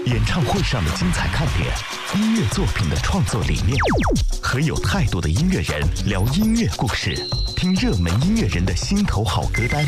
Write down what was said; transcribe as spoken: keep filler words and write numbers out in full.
演唱会上的精彩看点，音乐作品的创作理念，和有态度的音乐人聊音乐故事，听热门音乐人的心头好歌单。